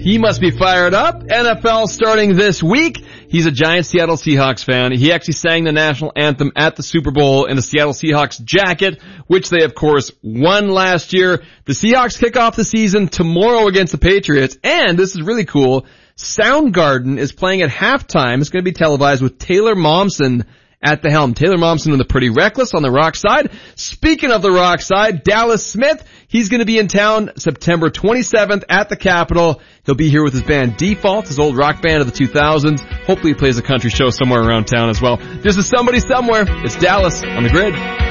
He must be fired up. NFL starting this week. He's a giant Seattle Seahawks fan. He actually sang the national anthem at the Super Bowl in a Seattle Seahawks jacket, which they, of course, won last year. The Seahawks kick off the season tomorrow against the Patriots, and this is really cool. Soundgarden is playing at halftime. It's going to be televised with Taylor Momsen at the helm. Taylor Momsen and the Pretty Reckless on the rock side. Speaking of the rock side, Dallas Smith, he's going to be in town September 27th at the Capitol. He'll be here with his band Default, his old rock band of the 2000s. Hopefully he plays a country show somewhere around town as well. This is Somebody Somewhere. It's Dallas on the Grid.